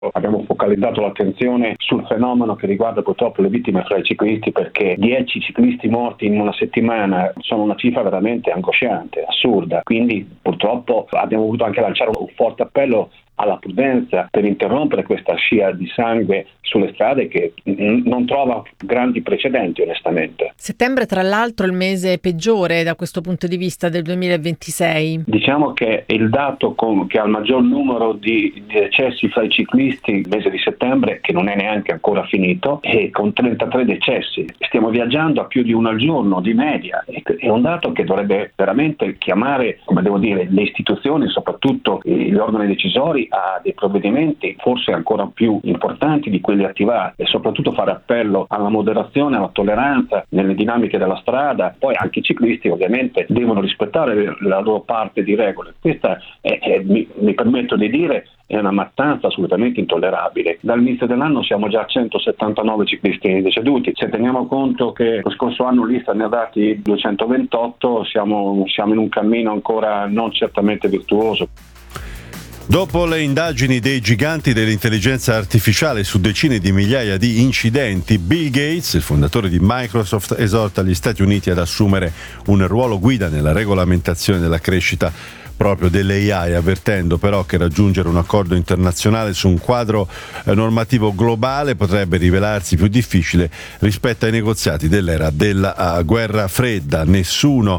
Abbiamo focalizzato l'attenzione sul fenomeno che riguarda purtroppo le vittime fra i ciclisti, perché 10 ciclisti morti in una settimana sono una cifra veramente angosciante, assurda. Quindi purtroppo abbiamo voluto anche lanciare un forte appello alla prudenza per interrompere questa scia di sangue sulle strade che non trova grandi precedenti, onestamente. Settembre, tra l'altro, è il mese peggiore da questo punto di vista del 2026. Diciamo che è il dato che ha il maggior numero di decessi fra i ciclisti il mese di settembre, che non è neanche ancora finito, e con 33 decessi. Stiamo viaggiando a più di uno al giorno di media. È un dato che dovrebbe veramente chiamare, come devo dire, le istituzioni, soprattutto gli organi decisori, a dei provvedimenti forse ancora più importanti di quelli attivati, e soprattutto fare appello alla moderazione, alla tolleranza nelle dinamiche della strada. Poi anche i ciclisti ovviamente devono rispettare la loro parte di regole. Questa mi permetto di dire, è una mattanza assolutamente intollerabile. Dall'inizio dell'anno siamo già a 179 ciclisti deceduti. Se teniamo conto che lo scorso anno l'ISTA ne ha dati 228, siamo in un cammino ancora non certamente virtuoso. Dopo le indagini dei giganti dell'intelligenza artificiale su decine di migliaia di incidenti, Bill Gates, il fondatore di Microsoft, esorta gli Stati Uniti ad assumere un ruolo guida nella regolamentazione della crescita proprio dell'AI, avvertendo però che raggiungere un accordo internazionale su un quadro normativo globale potrebbe rivelarsi più difficile rispetto ai negoziati dell'era della guerra fredda. Nessuno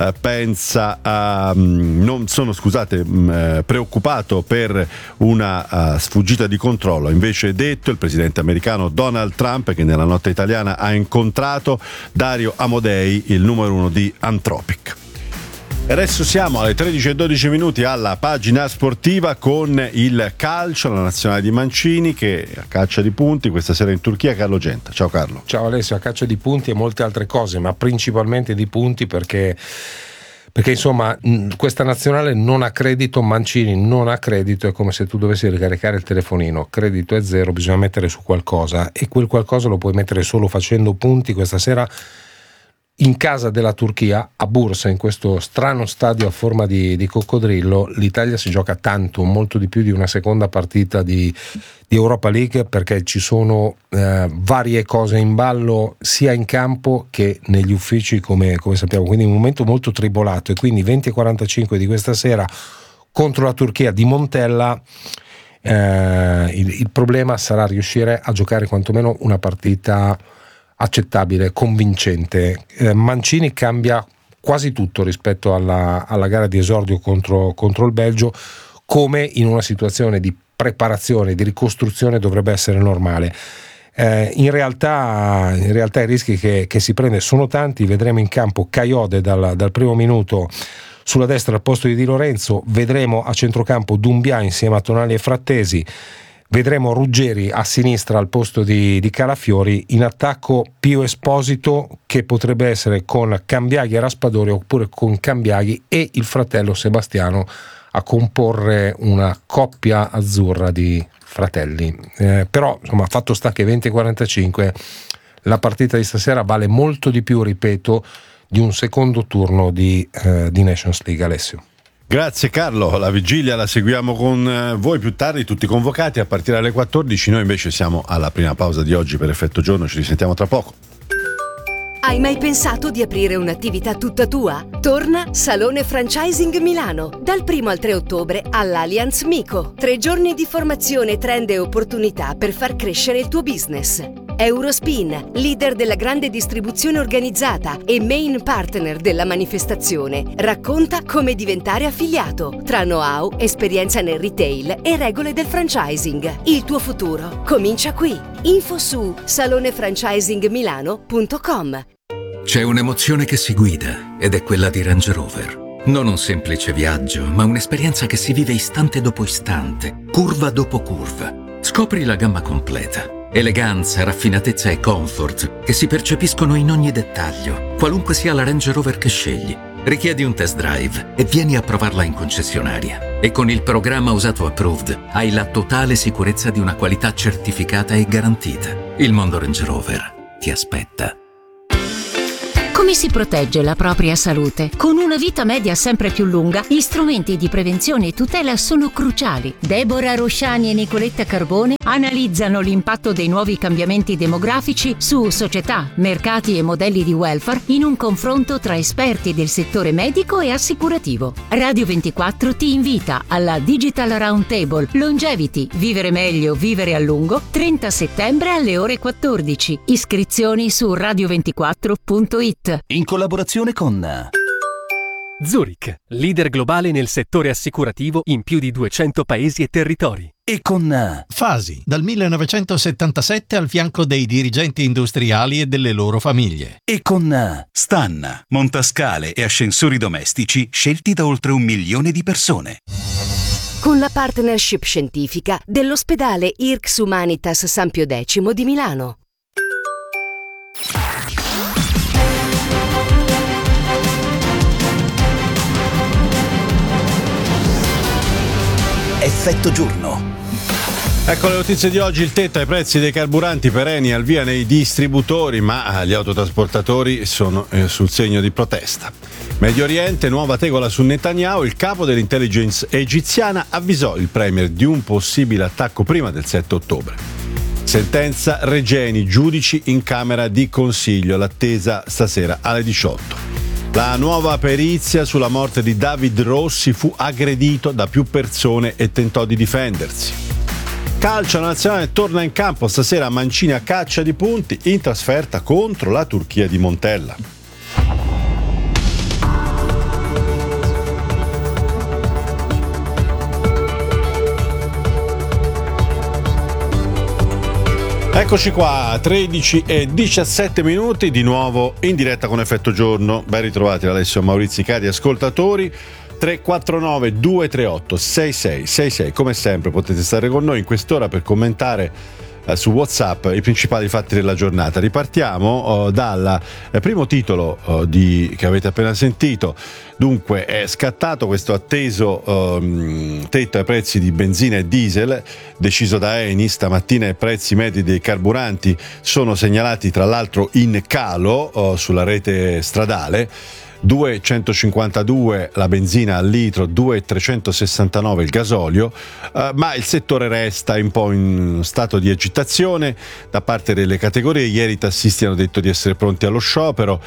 preoccupato per una sfuggita di controllo, invece detto il presidente americano Donald Trump, che nella notte italiana ha incontrato Dario Amodei, il numero 1 di Anthropic. E adesso siamo alle 13:12 alla pagina sportiva con il calcio, la nazionale di Mancini che a caccia di punti questa sera in Turchia. Carlo Genta. Ciao Carlo. Ciao Alessio, a caccia di punti e molte altre cose, ma principalmente di punti perché insomma questa nazionale non ha credito, Mancini non ha credito, è come se tu dovessi ricaricare il telefonino, credito è zero, bisogna mettere su qualcosa e quel qualcosa lo puoi mettere solo facendo punti. Questa sera in casa della Turchia, a Bursa, in questo strano stadio a forma di coccodrillo, l'Italia si gioca tanto, molto di più di una seconda partita di Europa League, perché ci sono varie cose in ballo sia in campo che negli uffici, come sappiamo, quindi un momento molto tribolato. E quindi 20:45 di questa sera contro la Turchia di Montella. Il problema sarà riuscire a giocare quantomeno una partita accettabile, convincente. Mancini cambia quasi tutto rispetto alla gara di esordio contro il Belgio, come in una situazione di preparazione, di ricostruzione dovrebbe essere normale. In realtà i rischi che si prende sono tanti. Vedremo in campo Kayode dal primo minuto sulla destra al posto di Di Lorenzo, vedremo a centrocampo Doumbia insieme a Tonali e Frattesi, vedremo Ruggeri a sinistra al posto di Calafiori, in attacco Pio Esposito, che potrebbe essere con Cambiaghi e Raspadori oppure con Cambiaghi e il fratello Sebastiano a comporre una coppia azzurra di fratelli. Però insomma, fatto sta che 20:45 la partita di stasera vale molto di più, ripeto, di un secondo turno di Nations League. Alessio. Grazie Carlo, la vigilia la seguiamo con voi più tardi, tutti convocati a partire dalle 14. Noi invece siamo alla prima pausa di oggi per effetto giorno, ci risentiamo tra poco. Hai mai pensato di aprire un'attività tutta tua? Torna Salone Franchising Milano dal 1 al 3 ottobre all'Allianz Mico. 3 giorni di formazione, trend e opportunità per far crescere il tuo business. Eurospin, leader della grande distribuzione organizzata e main partner della manifestazione, racconta come diventare affiliato tra know-how, esperienza nel retail e regole del franchising. Il tuo futuro comincia qui. Info su salonefranchisingmilano.com. C'è un'emozione che si guida ed è quella di Range Rover. Non un semplice viaggio, ma un'esperienza che si vive istante dopo istante, curva dopo curva. Scopri la gamma completa. Eleganza, raffinatezza e comfort che si percepiscono in ogni dettaglio, qualunque sia la Range Rover che scegli. Richiedi un test drive e vieni a provarla in concessionaria. E con il programma Usato Approved hai la totale sicurezza di una qualità certificata e garantita. Il mondo Range Rover ti aspetta. Come si protegge la propria salute? Con una vita media sempre più lunga, gli strumenti di prevenzione e tutela sono cruciali. Deborah Rosciani e Nicoletta Carbone analizzano l'impatto dei nuovi cambiamenti demografici su società, mercati e modelli di welfare in un confronto tra esperti del settore medico e assicurativo. Radio 24 ti invita alla Digital Roundtable Longevity, vivere meglio, vivere a lungo, 30 settembre alle ore 14. Iscrizioni su radio24.it. In collaborazione con Zurich, leader globale nel settore assicurativo in più di 200 paesi e territori. E con Fasi, dal 1977 al fianco dei dirigenti industriali e delle loro famiglie. E con Stanna, montascale e ascensori domestici scelti da oltre 1 milione di persone. Con la partnership scientifica dell'ospedale IRCS Humanitas San Pio X di Milano. Effetto giorno. Ecco le notizie di oggi. Il tetto ai prezzi dei carburanti per Eni al via nei distributori, ma gli autotrasportatori sono sul segno di protesta. Medio Oriente, nuova tegola su Netanyahu. Il capo dell'intelligence egiziana avvisò il premier di un possibile attacco prima del 7 ottobre. Sentenza Regeni, giudici in camera di consiglio, l'attesa stasera alle 18. La nuova perizia sulla morte di David Rossi, fu aggredito da più persone e tentò di difendersi. Calcio, la nazionale torna in campo stasera, Mancini a caccia di punti in trasferta contro la Turchia di Montella. Eccoci qua, 13 e 17 minuti, di nuovo in diretta con Effetto Giorno. Ben ritrovati da Alessio Maurizi, cari ascoltatori. 349 238 6666. Come sempre potete stare con noi in quest'ora per commentare su WhatsApp i principali fatti della giornata. Ripartiamo dal primo titolo che avete appena sentito. Dunque è scattato questo atteso tetto ai prezzi di benzina e diesel deciso da Eni. Stamattina i prezzi medi dei carburanti sono segnalati tra l'altro in calo sulla rete stradale. 2,152 la benzina al litro, 2,369 il gasolio, ma il settore resta un po' in stato di agitazione da parte delle categorie. Ieri i tassisti hanno detto di essere pronti allo sciopero.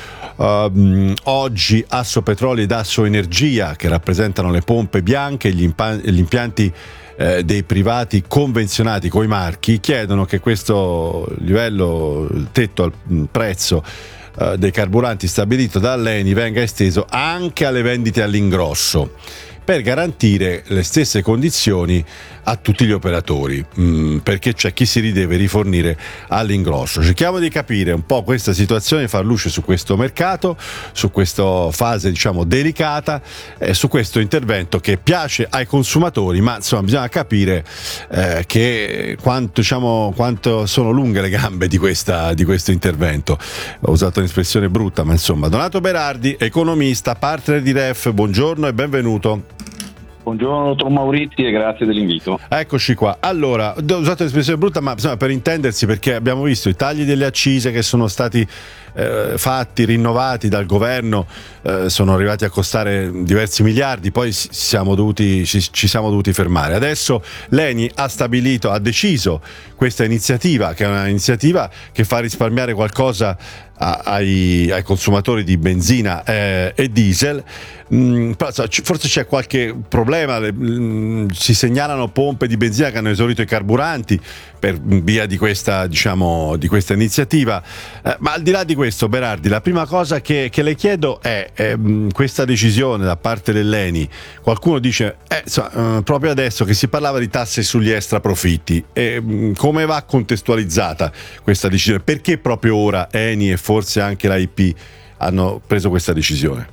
Oggi Assopetroli ed Assoenergia, che rappresentano le pompe bianche, gli impianti dei privati convenzionati coi marchi, chiedono che questo livello, tetto al prezzo dei carburanti stabilito dall'Eni venga esteso anche alle vendite all'ingrosso per garantire le stesse condizioni a tutti gli operatori, perché c'è chi si deve rifornire all'ingrosso. Cerchiamo di capire un po' questa situazione, far luce su questo mercato, su questa fase diciamo delicata, su questo intervento che piace ai consumatori, ma insomma bisogna capire che quanto sono lunghe le gambe di questo intervento. Ho usato un'espressione brutta, ma insomma. Donato Berardi, economista, partner di REF, buongiorno e benvenuto. Buongiorno dottor Maurizi e grazie dell'invito. Eccoci qua. Allora, ho usato l'espressione brutta, ma insomma, per intendersi, perché abbiamo visto i tagli delle accise che sono stati fatti, rinnovati dal governo, sono arrivati a costare diversi miliardi, poi ci siamo dovuti fermare. Adesso l'Eni ha deciso questa iniziativa, che è un'iniziativa che fa risparmiare qualcosa ai consumatori di benzina e diesel. Forse c'è qualche problema, si segnalano pompe di benzina che hanno esaurito i carburanti per via di questa iniziativa, ma al di là di questo, Berardi, la prima cosa che le chiedo è questa decisione da parte dell'Eni. Qualcuno dice proprio adesso che si parlava di tasse sugli extraprofitti, come va contestualizzata questa decisione? Perché proprio ora Eni e forse anche l'AIP hanno preso questa decisione?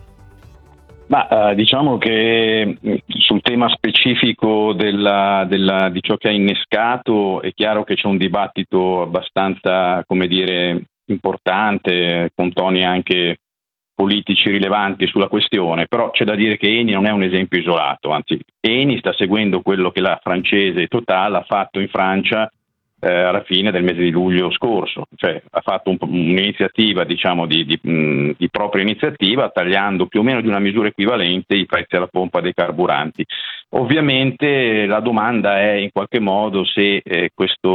Diciamo che sul tema specifico di ciò che ha innescato è chiaro che c'è un dibattito abbastanza, importante, con toni anche politici rilevanti sulla questione, però c'è da dire che Eni non è un esempio isolato, anzi Eni sta seguendo quello che la francese Total ha fatto in Francia alla fine del mese di luglio scorso, cioè ha fatto un'iniziativa, diciamo di propria iniziativa, tagliando più o meno di una misura equivalente i prezzi alla pompa dei carburanti. Ovviamente la domanda è in qualche modo se questo